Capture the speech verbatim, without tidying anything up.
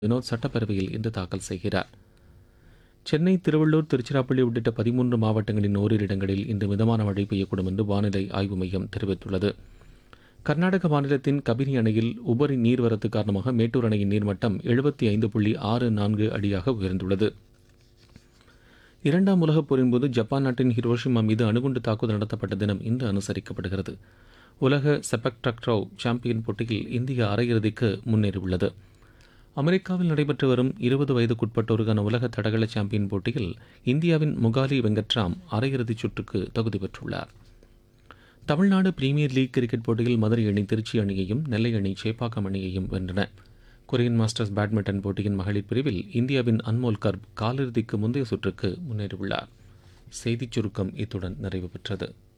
வினோத் சட்டப்பேரவையில் இன்று தாக்கல் செய்கிறார். சென்னை, திருவள்ளூர், திருச்சிராப்பள்ளி உள்ளிட்ட பதிமூன்று மாவட்டங்களின் ஓரிரு இடங்களில் இன்று மிதமான மழை பெய்யக்கூடும் என்று வானிலை ஆய்வு மையம் தெரிவித்துள்ளது. கர்நாடக மாநிலத்தின் கபினி அணையில் உபரி நீர்வரத்து காரணமாக மேட்டூர் அணையின் நீர்மட்டம் எழுபத்தி ஐந்து புள்ளி ஆறு நான்கு அடியாக உயர்ந்துள்ளது. இரண்டாம் உலகப் போரின் போது ஜப்பான் நாட்டின் ஹிரோஷிமா மீது அணுகுண்டு தாக்குதல் நடத்தப்பட்ட தினம் இன்று அனுசரிக்கப்படுகிறது. உலக செபக் டக்ராவ் சாம்பியன் போட்டியில் இந்தியா அரையிறுதிக்கு முன்னேறியுள்ளது. அமெரிக்காவில் நடைபெற்று வரும் இருபது வயதுக்குட்பட்டோருக்கான உலக தடகள சாம்பியன் போட்டியில் இந்தியாவின் முகாலி வெங்கட்ராம் அரையிறுதிச் சுற்றுக்கு தகுதி பெற்றுள்ளார். தமிழ்நாடு பிரீமியர் லீக் கிரிக்கெட் போட்டியில் மதுரை அணி திருச்சி அணியையும், நெல்லை அணி சேப்பாக்கம் அணியையும் வென்றன. கொரியன் மாஸ்டர்ஸ் பேட்மிண்டன் போட்டியின் மகளிர் பிரிவில் இந்தியாவின் அன்மோல் கர்ப் காலிறுதிக்கு முந்தைய சுற்றுக்கு முன்னேறியுள்ளார். செய்திச் சுருக்கம் இத்துடன் நிறைவு பெற்றது.